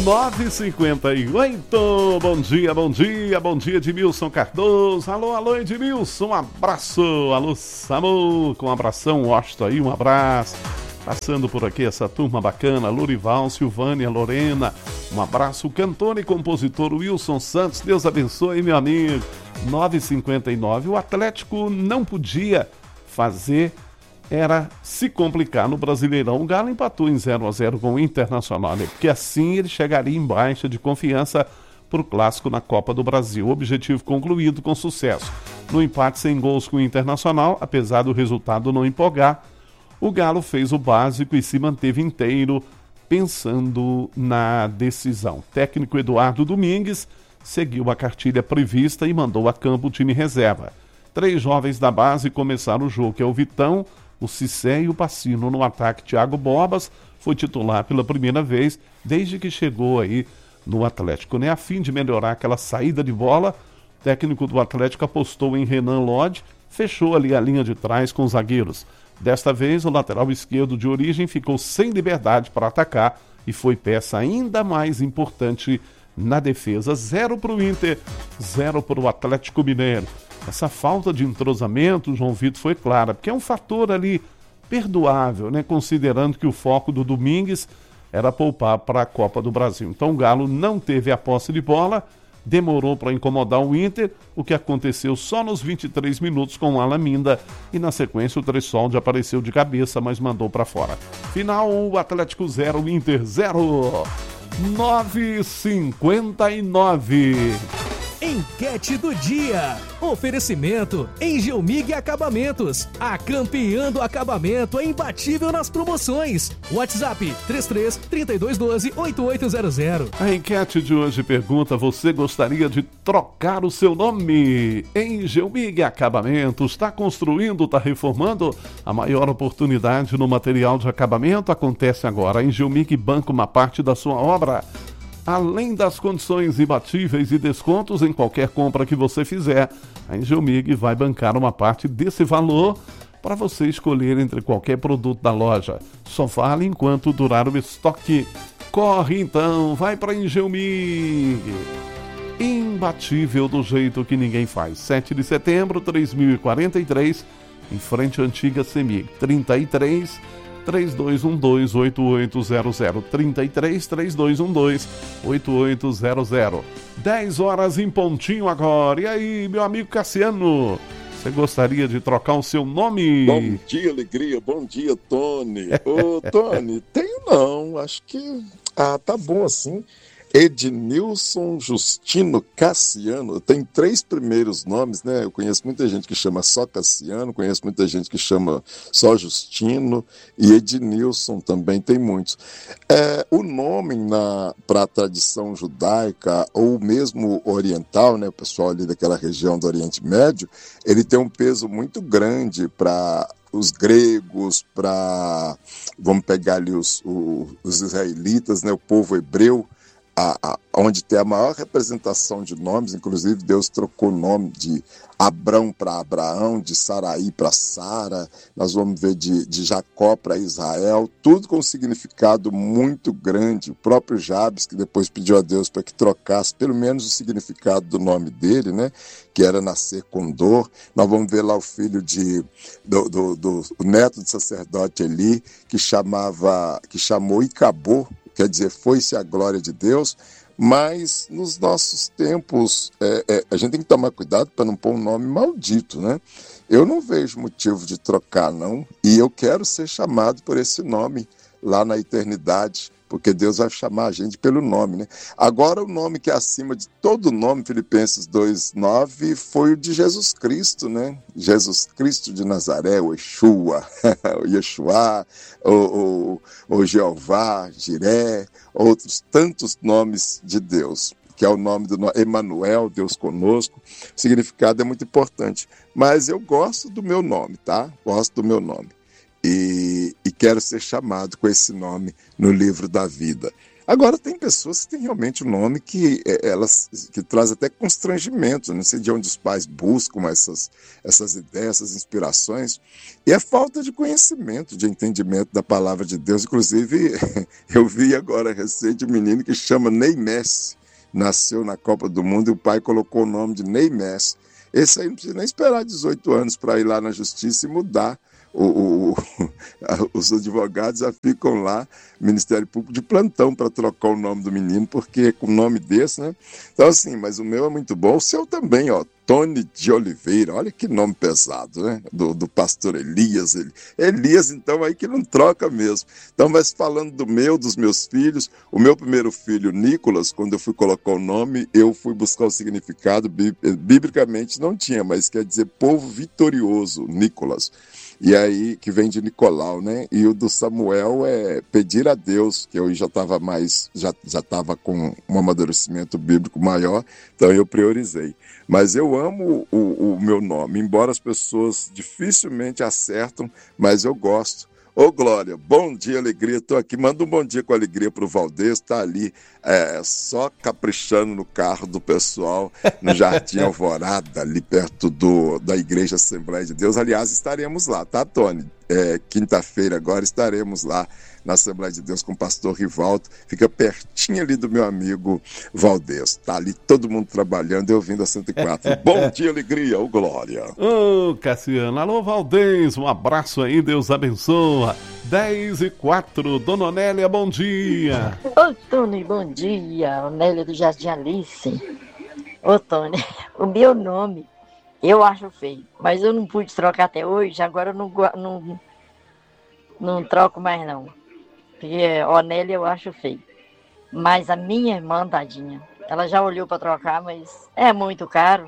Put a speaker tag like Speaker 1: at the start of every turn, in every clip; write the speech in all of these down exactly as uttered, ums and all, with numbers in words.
Speaker 1: nove e cinquenta e oito, bom dia, bom dia, bom dia Edmilson Cardoso, alô, alô Edmilson, um abraço, alô Samuca, um abração, Washington aí, um abraço, passando por aqui essa turma bacana, Lurival, Silvânia, Lorena, um abraço, o cantor e compositor Wilson Santos, Deus abençoe meu amigo, nove e cinquenta e nove, o Atlético não podia fazer era se complicar no Brasileirão. O Galo empatou em zero a zero com o Internacional, né? Porque assim ele chegaria em baixa de confiança para o Clássico na Copa do Brasil. Objetivo concluído com sucesso. No empate sem gols com o Internacional, apesar do resultado não empolgar, o Galo fez o básico e se manteve inteiro pensando na decisão. O técnico Eduardo Domingues seguiu a cartilha prevista e mandou a campo o time reserva. Três jovens da base começaram o jogo, que é o Vitão, o Cissé e o Pacino. No ataque, Thiago Bobas foi titular pela primeira vez desde que chegou aí no Atlético, né? A fim de melhorar aquela saída de bola, o técnico do Atlético apostou em Renan Lodge, fechou ali a linha de trás com os zagueiros. Desta vez, o lateral esquerdo de origem ficou sem liberdade para atacar e foi peça ainda mais importante na defesa. Zero para o Inter, zero para o Atlético Mineiro. Essa falta de entrosamento, João Vitor, foi clara, porque é um fator ali perdoável, né? Considerando que o foco do Domingues era poupar para a Copa do Brasil. Então o Galo não teve a posse de bola, demorou para incomodar o Inter, o que aconteceu só nos vinte e três minutos com o Alaminda, e na sequência o Tressolde apareceu de cabeça, mas mandou para fora. Final, o Atlético zero, Inter zero. nove e cinquenta e nove.
Speaker 2: Enquete do dia. Oferecimento Engelmig Acabamentos. A campeã do acabamento é imbatível nas promoções. WhatsApp três três, três dois um dois, oito oito zero zero.
Speaker 1: A enquete de hoje pergunta: você gostaria de trocar o seu nome? Engelmig Acabamentos. Está construindo, está reformando? A maior oportunidade no material de acabamento acontece agora. A Engelmig banca uma parte da sua obra. Além das condições imbatíveis e descontos em qualquer compra que você fizer, a Engelmig vai bancar uma parte desse valor para você escolher entre qualquer produto da loja. Só vale enquanto durar o estoque. Corre então, vai para a Engelmig. Imbatível do jeito que ninguém faz. sete de setembro, três mil e quarenta e três, em frente à antiga CEMIG. trinta e três, três dois um dois, oito oito zero zero. trinta e três, três dois um dois, oito oito zero zero. dez horas em pontinho agora. E aí, meu amigo Cassiano, você gostaria de trocar o seu nome?
Speaker 3: Bom dia, alegria. Bom dia, Tony. Ô, Tony, tenho não. Acho que ah, tá bom assim. Ednilson Justino Cassiano. Tem três primeiros nomes, né? Eu conheço muita gente que chama só Cassiano, conheço muita gente que chama só Justino, e Ednilson também tem muitos. É, o nome para a tradição judaica, ou mesmo oriental, né? O pessoal ali daquela região do Oriente Médio, ele tem um peso muito grande para os gregos, para, vamos pegar ali os, os, os israelitas, né? O povo hebreu, A, a, onde tem a maior representação de nomes. Inclusive Deus trocou o nome de Abrão para Abraão, de Saraí para Sara, nós vamos ver de, de Jacó para Israel, tudo com um significado muito grande. O próprio Jabes, que depois pediu a Deus para que trocasse pelo menos o significado do nome dele, né, que era nascer com dor. Nós vamos ver lá o filho de, do, do, do o neto do sacerdote Eli, que, chamava, que chamou Icabô, quer dizer, foi-se a glória de Deus. Mas nos nossos tempos, é, é, a gente tem que tomar cuidado para não pôr um nome maldito, né? Eu não vejo motivo de trocar, não, e eu quero ser chamado por esse nome lá na eternidade, porque Deus vai chamar a gente pelo nome, né? Agora, o nome que é acima de todo nome, Filipenses dois, nove, foi o de Jesus Cristo, né? Jesus Cristo de Nazaré, o Yeshua, o Yeshua, o, o, o Jeová, Jiré, outros tantos nomes de Deus, que é o nome do Emanuel, Deus conosco. O significado é muito importante. Mas eu gosto do meu nome, tá? Gosto do meu nome. e, e quero ser chamado com esse nome no livro da vida. Agora, tem pessoas que têm realmente um nome que, é, elas, que traz até constrangimento, não sei de onde os pais buscam essas, essas ideias, essas inspirações, e é falta de conhecimento, de entendimento da palavra de Deus. Inclusive, eu vi agora recente um menino que chama Ney Messi, nasceu na Copa do Mundo e o pai colocou o nome de Ney Messi. Esse aí não precisa nem esperar dezoito anos para ir lá na justiça e mudar. O, o, os advogados já ficam lá, Ministério Público de plantão para trocar o nome do menino, porque com um nome desse, né? Então assim, mas o meu é muito bom, o seu também, ó, Tony de Oliveira, olha que nome pesado, né? Do, do pastor Elias, ele, Elias então aí que não troca mesmo. Então, mas falando do meu, dos meus filhos, o meu primeiro filho, Nicolas, quando eu fui colocar o nome, eu fui buscar o significado, biblicamente não tinha, mas quer dizer povo vitorioso, Nicolas. E aí, que vem de Nicolau, né? E o do Samuel é pedir a Deus, que eu já estava mais, já já estava com um amadurecimento bíblico maior, então eu priorizei. Mas eu amo o, o meu nome, embora as pessoas dificilmente acertam, mas eu gosto. Ô Glória, bom dia, alegria, estou aqui, manda um bom dia com alegria para o Valdez, está ali é, só caprichando no carro do pessoal, no Jardim Alvorada, ali perto do, da Igreja Assembleia de Deus. Aliás, estaremos lá, tá, Tony? É, quinta-feira agora estaremos lá na Assembleia de Deus com o pastor Rivaldo, fica pertinho ali do meu amigo Valdez, tá ali todo mundo trabalhando e ouvindo a cento e quatro. Bom dia, alegria, ô Glória.
Speaker 1: Ô Cassiano, alô Valdez, um abraço aí, Deus abençoa. dez e quatro, Dona Onélia, bom dia.
Speaker 4: Ô Tony, bom dia, Onélia do Jardim Alice. Ô Tony, o meu nome eu acho feio, mas eu não pude trocar até hoje, agora eu não, não, não troco mais não. Porque Onélia eu acho feio. Mas a minha irmã, tadinha, ela já olhou para trocar, mas é muito caro.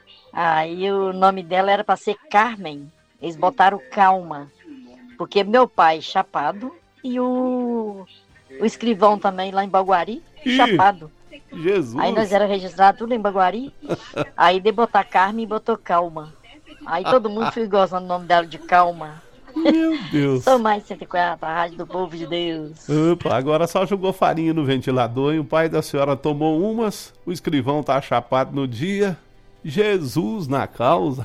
Speaker 4: Aí o nome dela era para ser Carmen. Eles botaram Calma. Porque meu pai chapado e o, o escrivão também lá em Baguari,
Speaker 1: Ih,
Speaker 4: chapado.
Speaker 1: Jesus.
Speaker 4: Aí nós era registrado tudo em Baguari. Aí de botar Carmen e botou Calma. Aí todo mundo ficou gostando do nome dela de Calma.
Speaker 1: Meu Deus.
Speaker 4: Sou mais cento e quatro, a rádio do povo de Deus.
Speaker 1: Opa, agora só jogou farinha no ventilador e o pai da senhora tomou umas, o escrivão tá chapado no dia. Jesus na causa.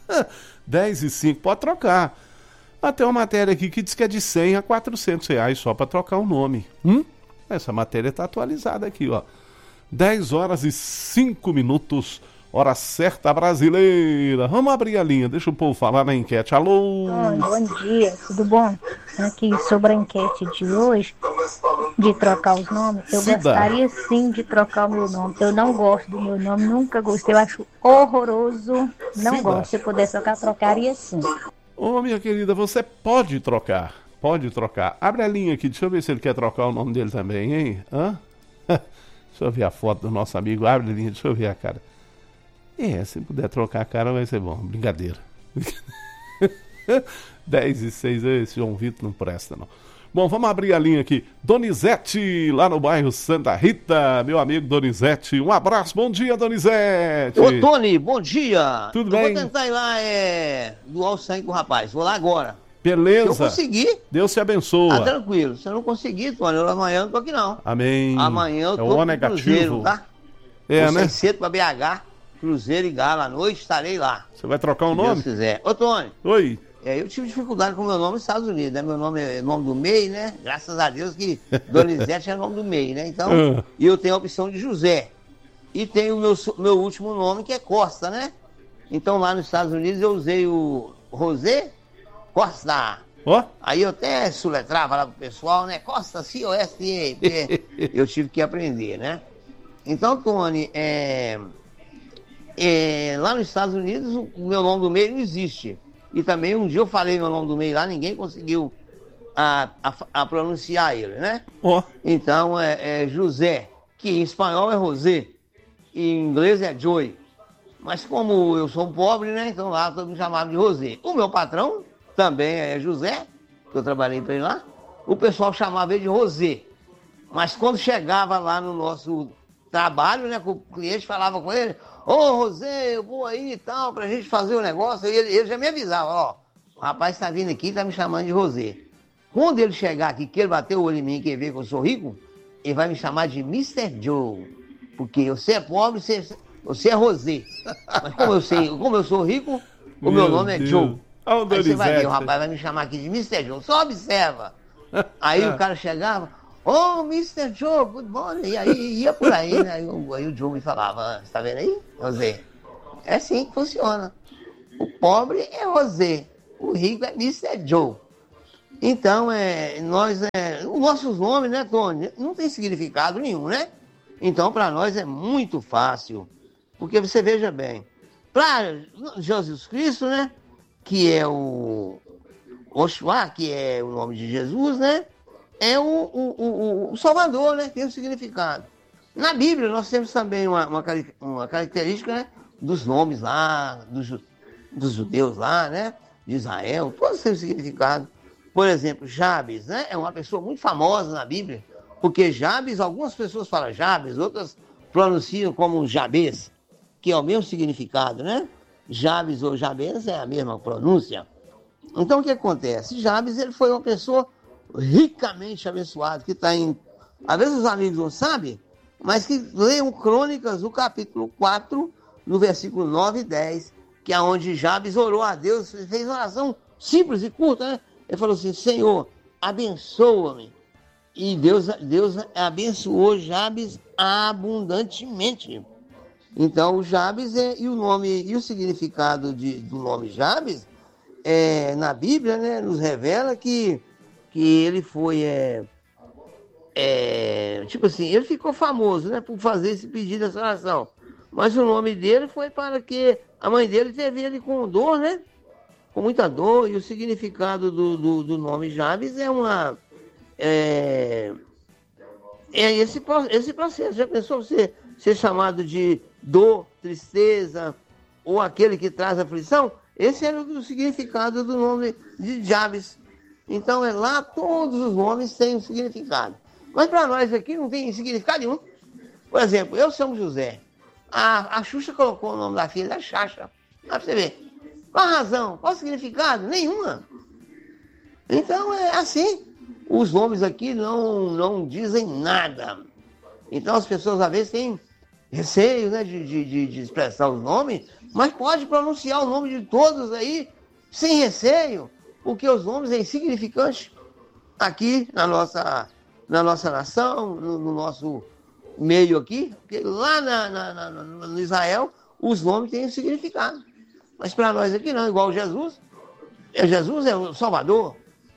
Speaker 1: dez e cinco, pode trocar. Até uma matéria aqui que diz que é de cem a quatrocentos reais só para trocar o nome. Hum? Essa matéria tá atualizada aqui, ó. dez horas e cinco minutos. Hora certa brasileira. Vamos abrir a linha, deixa o povo falar na enquete. Alô?
Speaker 5: Oi, bom dia, tudo bom? Aqui sobre a enquete de hoje, de trocar os nomes, eu
Speaker 1: Cida.
Speaker 5: gostaria sim de trocar o meu nome. Eu não gosto do meu nome, nunca gostei, eu acho horroroso. Não
Speaker 1: Cida.
Speaker 5: gosto, se eu pudesse trocar, trocaria sim.
Speaker 1: Ô, minha querida, você pode trocar. Pode trocar. Abre a linha aqui, deixa eu ver se ele quer trocar o nome dele também, hein? Hã? Deixa eu ver a foto do nosso amigo. Abre a linha, deixa eu ver a cara. É, se puder trocar a cara vai ser bom. Brincadeira. dez e seis, esse João Vitor não presta, não. Bom, vamos abrir a linha aqui. Donizete, lá no bairro Santa Rita. Meu amigo Donizete, um abraço. Bom dia, Donizete.
Speaker 6: Ô, Tony, bom dia.
Speaker 1: Tudo
Speaker 6: eu
Speaker 1: bem?
Speaker 6: Vou tentar ir lá, é... doar o sangue com o rapaz. Vou lá agora.
Speaker 1: Beleza.
Speaker 6: Se eu conseguir,
Speaker 1: Deus te abençoa.
Speaker 6: tá tranquilo. Se eu não conseguir, Tony, eu amanhã não tô aqui, não.
Speaker 1: Amém.
Speaker 6: Amanhã eu
Speaker 1: é
Speaker 6: tô
Speaker 1: o O
Speaker 6: no
Speaker 1: negativo.
Speaker 6: Cruzeiro, tá?
Speaker 1: É,
Speaker 6: Vou
Speaker 1: né?
Speaker 6: sair cedo pra B H, Cruzeiro e Galo. À noite estarei lá.
Speaker 1: Você vai trocar o
Speaker 6: Se
Speaker 1: nome?
Speaker 6: Deus quiser. Ô, Tony,
Speaker 1: Oi.
Speaker 6: é, eu tive dificuldade com o meu nome nos Estados Unidos, né? Meu nome é nome do M E I, né? Graças a Deus que Donizete é nome do M E I, né? Então,
Speaker 1: Ah.
Speaker 6: e eu tenho a opção de José. E tenho o meu, su- meu último nome, que é Costa, né? Então, lá nos Estados Unidos, eu usei o José Costa.
Speaker 1: Ó.
Speaker 6: Aí eu até suletrava lá pro pessoal, né? Costa, C O S T A. Eu tive que aprender, né? Então, Tony, é... é, lá nos Estados Unidos, o meu nome do M E I não existe. E também um dia eu falei meu nome do M E I lá, ninguém conseguiu a, a, a pronunciar ele, né?
Speaker 1: Ó.
Speaker 6: Então é, é José, que em espanhol é José, e em inglês é Joey. Mas como eu sou pobre, né? Então lá todo mundo chamava de José. O meu patrão também é José, que eu trabalhei para ele lá. O pessoal chamava ele de José. Mas quando chegava lá no nosso trabalho, né? Com o cliente falava com ele, ô José, eu vou aí e tal, pra gente fazer o negócio. E ele, ele já me avisava, ó, o rapaz está vindo aqui e está me chamando de Rosé. Quando ele chegar aqui, que ele bater o olho em mim e quer ver que eu sou rico, ele vai me chamar de mister Joe. Porque você é pobre, você, você é Rosé. Mas como eu, sei, como eu sou rico, o meu, meu nome é Deus. Joe.
Speaker 1: Oh,
Speaker 6: aí você vai ver, o rapaz vai me chamar aqui de mister Joe. Só observa. Aí o cara chegava, ô oh, mister Joe, good morning. E aí ia por aí, né? Aí, aí o Joe me falava, você tá vendo aí, Rosé? É assim que funciona. O pobre é Rosé, o rico é mister Joe. Então, é, nós, é, os nossos nomes, né, Tony, não tem significado nenhum, né? Então, para nós é muito fácil. Porque você veja bem, para Jesus Cristo, né, que é o Oxuá, que é o nome de Jesus, né, é o, o, o, o Salvador, né, tem um significado. Na Bíblia, nós temos também uma, uma, uma característica, né, dos nomes lá, dos, dos judeus lá, né, de Israel, todos têm um significado. Por exemplo, Jabes, né? É uma pessoa muito famosa na Bíblia, porque Jabes, algumas pessoas falam Jabes, outras pronunciam como Jabes, que é o mesmo significado, né? Jabes ou Jabes é a mesma pronúncia. Então, o que acontece? Jabes, ele foi uma pessoa ricamente abençoada, que está em... Às vezes os amigos não sabem, mas que leiam Crônicas, no capítulo quatro, no versículo nove e dez, que é onde Jabes orou a Deus, fez uma oração simples e curta, né? Ele falou assim, Senhor, abençoa-me. E Deus, Deus abençoou Jabes abundantemente. Então, o Jabes é, e o nome, e o significado de, do nome Jabes, é, na Bíblia, né, nos revela que, que ele foi, é, é, tipo assim, ele ficou famoso, né, por fazer esse pedido, essa oração. Mas o nome dele foi para que a mãe dele teve ele com dor, né? Com muita dor, e o significado do, do, do nome Jabes é uma... É, é esse, esse processo. Já pensou você ser chamado de dor, tristeza, ou aquele que traz aflição? Esse era o significado do nome de Jabes. Então, é lá, todos os nomes têm um significado. Mas para nós aqui não tem significado nenhum. Por exemplo, eu sou José. A, a Xuxa colocou o nome da filha da Xaxa. Dá para você ver. Qual a razão? Qual o significado? Nenhuma. Então é assim. Os nomes aqui não, não dizem nada. Então as pessoas às vezes têm receio, né, de, de, de expressar os nomes, mas pode pronunciar o nome de todos aí sem receio, porque os nomes são insignificantes aqui na nossa, na nossa nação, no, no nosso meio aqui, porque lá na, na, na, no Israel os nomes têm significado. Mas para nós aqui não, igual Jesus. Jesus é o Salvador.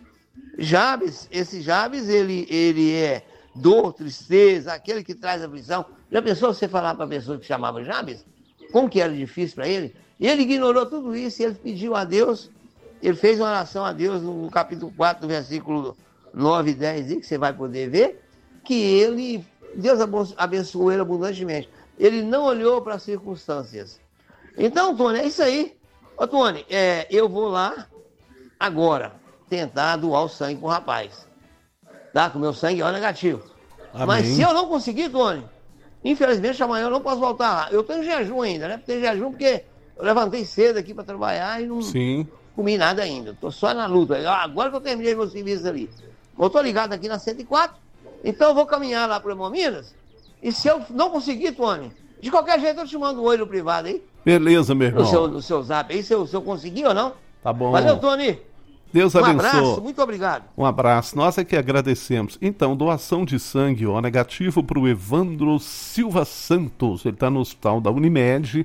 Speaker 6: Jabes, esse Jabes, ele, ele é dor, tristeza, aquele que traz aflição. Já pensou você falar para a pessoa que chamava Jabes? Como que era difícil para ele? E ele ignorou tudo isso e ele pediu a Deus, ele fez uma oração a Deus no capítulo quatro, no versículo nove e dez, que você vai poder ver, que ele, Deus abençoou ele abundantemente. Ele não olhou para as circunstâncias. Então, Tony, é isso aí. Ô, Tony, é, eu vou lá agora tentar doar o sangue pro rapaz. Tá? Com o meu sangue é o negativo.
Speaker 1: Amém.
Speaker 6: Mas se eu não conseguir, Tony, infelizmente amanhã eu não posso voltar lá. Eu tô em jejum ainda, né? Tem jejum porque eu levantei cedo aqui para trabalhar e não
Speaker 1: Sim.
Speaker 6: comi nada ainda. Tô só na luta. Agora que eu terminei meu serviço ali. Eu tô ligado aqui na cento e quatro. Então eu vou caminhar lá pro Hemominas. E se eu não conseguir, Tony, de qualquer jeito eu te mando um oi no privado aí.
Speaker 1: Beleza, meu irmão.
Speaker 6: No seu, no seu zap aí, se eu, se eu conseguir ou não.
Speaker 1: Tá bom.
Speaker 6: Valeu, Tony.
Speaker 1: Deus
Speaker 6: um
Speaker 1: abençoe.
Speaker 6: abraço, muito obrigado.
Speaker 1: Um abraço. Nós é que agradecemos. Então, doação de sangue, ó, negativo para o Evandro Silva Santos. Ele está no hospital da Unimed.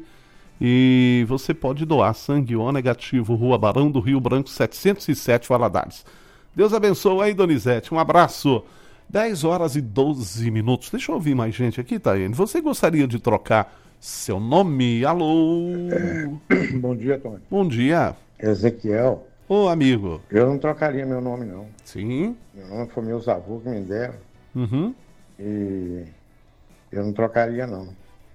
Speaker 1: E você pode doar sangue, ó, negativo, Rua Barão do Rio Branco, setecentos e sete, Valadares. Deus abençoe aí, Donizete. Um abraço. dez horas e doze minutos. Deixa eu ouvir mais gente aqui, Taene. Você gostaria de trocar seu nome? Alô?
Speaker 7: É. Bom dia, Tony.
Speaker 1: Bom dia.
Speaker 7: Ezequiel.
Speaker 1: Ô, amigo.
Speaker 7: Eu não trocaria meu nome, não.
Speaker 1: Sim.
Speaker 7: Meu nome foi meus avôs que me deram.
Speaker 1: Uhum.
Speaker 7: E eu não trocaria, não.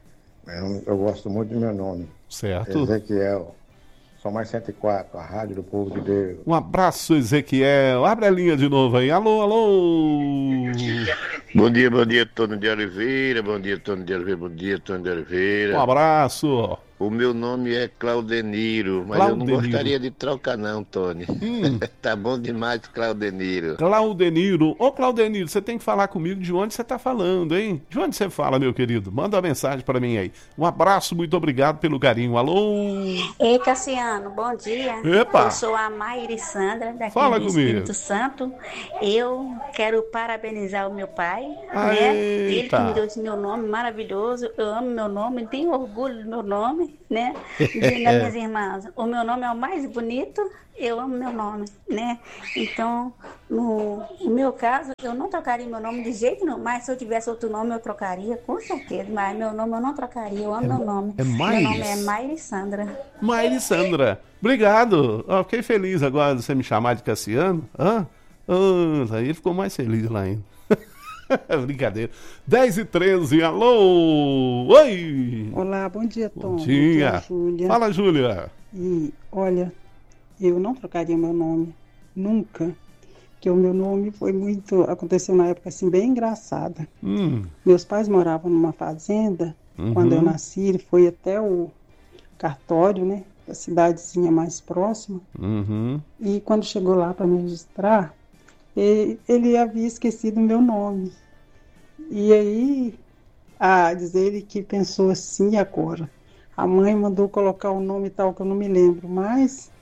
Speaker 7: Eu, eu gosto muito do meu nome.
Speaker 1: Certo.
Speaker 7: Ezequiel. Só mais cento e quatro, a Rádio do Povo de Deus.
Speaker 1: Um abraço, Ezequiel. Abre a linha de novo aí. Alô, alô.
Speaker 8: Bom dia, bom dia, Tony de Oliveira. Bom dia, Tony de Oliveira. Bom dia, Tony de Oliveira.
Speaker 1: Um abraço.
Speaker 8: O meu nome é Claudeniro, mas
Speaker 1: Claudeniro.
Speaker 8: eu não gostaria de trocar não, Tony.
Speaker 1: Hum.
Speaker 8: Tá bom demais, Claudeniro.
Speaker 1: Claudeniro. Ô, Claudeniro, você tem que falar comigo de onde você tá falando, hein? De onde você fala, meu querido? Manda uma mensagem pra mim aí. Um abraço, muito obrigado pelo carinho. Alô?
Speaker 9: Ei, Cassiano, bom dia.
Speaker 1: Epa.
Speaker 9: Eu sou a Mayri Sandra, daqui
Speaker 1: Fala
Speaker 9: do
Speaker 1: comigo.
Speaker 9: Espírito Santo. Eu quero parabenizar o meu pai,
Speaker 1: Ah,
Speaker 9: né? Ele que
Speaker 1: eita.
Speaker 9: me deu esse meu nome maravilhoso. Eu amo meu nome, tenho orgulho do meu nome, né? Dizendo às minhas irmãs, o meu nome é o mais bonito, eu amo meu nome, né? Então, no, no meu caso, eu não trocaria meu nome de jeito nenhum, mas se eu tivesse outro nome, eu trocaria, com certeza. Mas meu nome eu não trocaria, eu amo meu nome.
Speaker 1: é
Speaker 9: meu
Speaker 1: Mayri?
Speaker 9: nome é Mayri Sandra.
Speaker 1: Mayri Sandra. Obrigado. Ó, fiquei feliz agora de você me chamar de Cassiano. Hã? Ah, aí ele ficou mais feliz lá ainda. Brincadeira. dez e treze, alô! Oi!
Speaker 10: Olá, bom dia, Tom.
Speaker 1: Bom dia.
Speaker 10: Bom dia, Júlia.
Speaker 1: Fala, Júlia.
Speaker 10: E, olha, eu não trocaria meu nome, nunca. Porque o meu nome foi muito... Aconteceu na época, assim, bem engraçada.
Speaker 1: Hum.
Speaker 10: Meus pais moravam numa fazenda.
Speaker 1: Uhum.
Speaker 10: Quando eu nasci, ele foi até o cartório, né? Da cidadezinha mais próxima.
Speaker 1: Uhum.
Speaker 10: E quando chegou lá para me registrar, ele, ele havia esquecido o meu nome. E aí, a dizer ele que pensou assim agora. A mãe mandou colocar o nome tal que eu não me lembro, mas...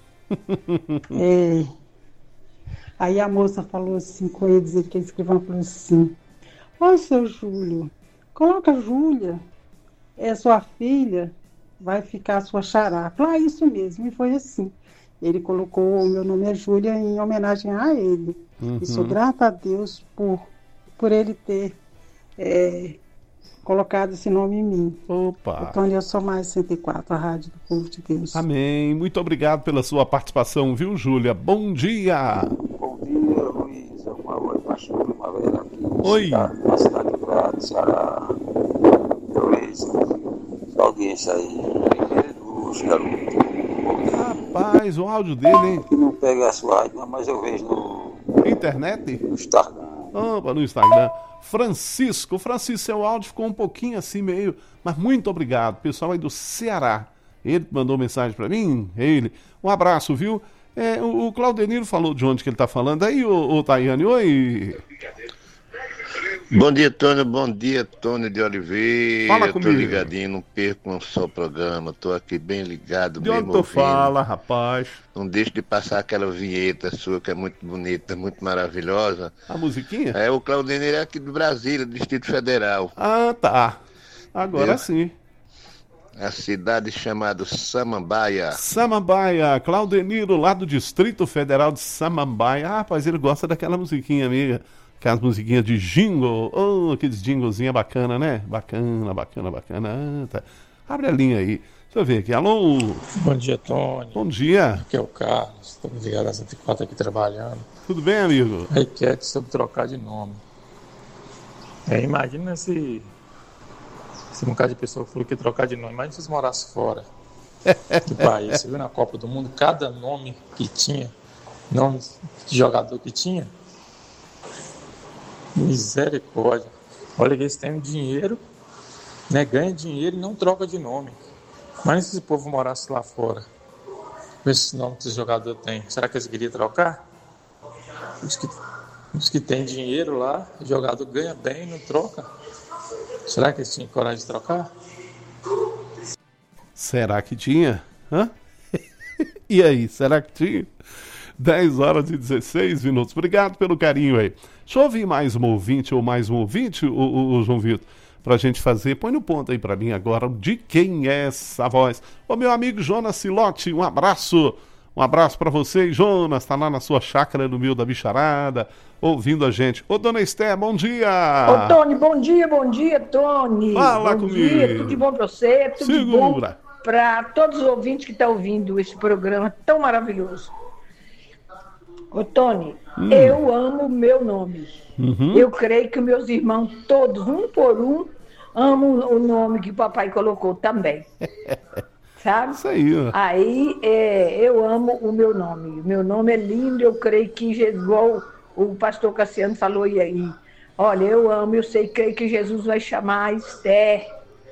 Speaker 10: é, aí a moça falou assim com ele, dizer que a escrivã falou assim, ô seu Júlio, coloca Júlia, é sua filha, vai ficar sua xará. Falei, ah, isso mesmo, e foi assim. Ele colocou, o meu nome é Júlia, em homenagem a ele.
Speaker 1: Uhum.
Speaker 10: E sou grata a Deus por, por ele ter é, colocado esse nome em mim.
Speaker 1: Opa!
Speaker 10: Então eu sou mais cento e quatro, a Rádio do Povo de Deus.
Speaker 1: Amém. Muito obrigado pela sua participação, viu, Júlia? Bom dia!
Speaker 11: Bom dia, Luiz. É uma oi, pastor Primavera aqui.
Speaker 1: Oi.
Speaker 11: Cidade, na cidade de Grado, Ceará. Luiz, sua audiência aí. Os garotos.
Speaker 1: Rapaz, o áudio dele, hein?
Speaker 11: Eu não pego a sua rádio, mas eu vejo no...
Speaker 1: Internet?
Speaker 11: No Instagram.
Speaker 1: Opa, no Instagram. Francisco. Francisco, seu áudio ficou um pouquinho assim, meio... Mas muito obrigado. Pessoal aí do Ceará. Ele mandou mensagem pra mim, ele. Um abraço, viu? É, o, o Claudeniro falou de onde que ele tá falando. Aí, o, o Tayane, oi.
Speaker 8: Bom dia, Tony. Bom dia, Tony de Oliveira.
Speaker 1: Fala
Speaker 8: eu tô
Speaker 1: comigo.
Speaker 8: ligadinho, não perco um só programa. Tô aqui bem ligado,
Speaker 1: De
Speaker 8: mesmo
Speaker 1: onde tu
Speaker 8: ouvindo.
Speaker 1: fala, rapaz?
Speaker 8: Não deixe de passar aquela vinheta sua que é muito bonita, muito maravilhosa.
Speaker 1: A musiquinha?
Speaker 8: É, o Claudeniro é aqui do Brasília, do Distrito Federal.
Speaker 1: Ah, tá. Agora
Speaker 8: Eu-
Speaker 1: sim.
Speaker 8: A cidade chamada Samambaia.
Speaker 1: Samambaia, Claudeniro, lá do Distrito Federal de Samambaia. Ah, rapaz, ele gosta daquela musiquinha, amiga. Aquelas musiquinhas de jingle. Oh, aqueles jinglezinhos bacana, né? Bacana, bacana, bacana. Ah, tá. Abre a linha aí. Deixa eu ver aqui. Alô?
Speaker 12: Bom dia, Tony.
Speaker 1: Bom dia.
Speaker 12: Aqui é o Carlos. Estamos ligados às cento e quatro aqui trabalhando.
Speaker 1: Tudo bem, amigo?
Speaker 12: A enquete sobre trocar de nome. É, imagina se, se um bocado de pessoa falou que ia trocar de nome. Imagina se eles morassem fora do país. Você viu na Copa do Mundo, cada nome que tinha, nome de jogador que tinha. Misericórdia. Olha que eles têm dinheiro, né? Ganha dinheiro e não troca de nome. Mas se esse povo morasse lá fora, com esse nome que esse jogador tem, será que eles queriam trocar? Os que, os que têm dinheiro lá, o jogador ganha bem e não troca. Será que eles tinham coragem de trocar?
Speaker 1: Será que tinha? Hã? E aí, será que tinha? dez horas e dezesseis minutos. Obrigado pelo carinho aí. Deixa eu ouvir mais um ouvinte ou mais um ouvinte, o, o, o João Vitor, pra gente fazer. Põe no ponto aí pra mim agora de quem é essa voz. Ô, meu amigo Jonas Silotti, um abraço. Um abraço pra você, Jonas. Tá lá na sua chácara no meio da bicharada, ouvindo a gente. Ô, dona Esté, bom dia.
Speaker 13: Ô, Tony, bom dia, bom dia, Tony.
Speaker 1: Fala
Speaker 13: bom
Speaker 1: comigo.
Speaker 13: dia, tudo de bom pra você, tudo
Speaker 1: Segura.
Speaker 13: de bom pra todos os ouvintes que estão ouvindo esse programa tão maravilhoso. Ô, Tony,
Speaker 1: Hum.
Speaker 13: eu amo o meu nome.
Speaker 1: Uhum.
Speaker 13: Eu creio que meus irmãos todos, um por um, amam o nome que o papai colocou também. Sabe?
Speaker 1: Isso aí, ó.
Speaker 13: Aí é, eu amo o meu nome. O meu nome é lindo, eu creio que, Jesus, igual o pastor Cassiano falou aí. Olha, eu amo, eu sei, creio que Jesus vai chamar a Esther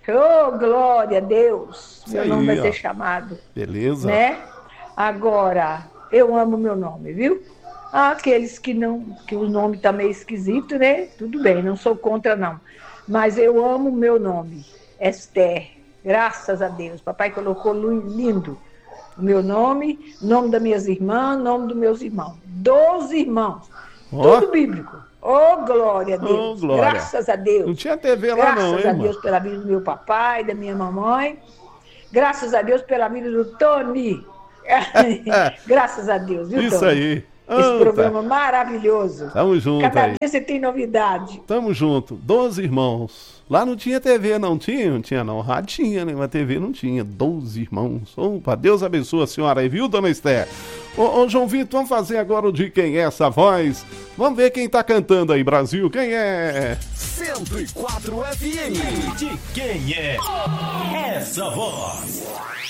Speaker 13: Oh, glória a Deus.
Speaker 1: Isso
Speaker 13: Meu
Speaker 1: aí,
Speaker 13: nome vai
Speaker 1: ó.
Speaker 13: ser chamado.
Speaker 1: Beleza.
Speaker 13: Né? Agora, eu amo meu nome, viu? Há aqueles que não, que o nome tá meio esquisito, né? Tudo bem, não sou contra, não. Mas eu amo o meu nome, Esther. Graças a Deus. Papai colocou lindo o meu nome, nome das minhas irmãs, nome dos meus irmãos. Doze irmãos.
Speaker 1: Ó.
Speaker 13: Tudo bíblico. Oh, glória a Deus.
Speaker 1: Ô, glória.
Speaker 13: Graças a Deus.
Speaker 1: Não tinha T V lá
Speaker 13: Graças
Speaker 1: não, hein,
Speaker 13: a
Speaker 1: mano?
Speaker 13: Deus pela vida do meu papai, da minha mamãe. Graças a Deus pela vida do Tony. Graças a Deus, viu,
Speaker 1: Isso
Speaker 13: Tony?
Speaker 1: aí.
Speaker 13: Esse
Speaker 1: Anta.
Speaker 13: programa maravilhoso.
Speaker 1: Tamo junto
Speaker 13: Cada
Speaker 1: aí.
Speaker 13: dia você tem novidade.
Speaker 1: Tamo junto. Doze irmãos. Lá não tinha T V, não tinha? Não tinha, não. Rádio tinha, né? Mas T V não tinha. Doze irmãos. Opa, Deus abençoe a senhora aí, viu, dona Esther? Ô, ô, João Vitor, vamos fazer agora o de quem é essa voz. Vamos ver quem tá cantando aí, Brasil. Quem é?
Speaker 2: cento e quatro F M. De quem é essa voz?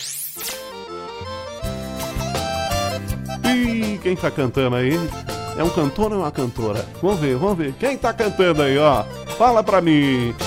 Speaker 1: Ih, quem tá cantando aí? É um cantor ou é uma cantora? Vamos ver, vamos ver. Quem tá cantando aí, ó? Fala pra mim.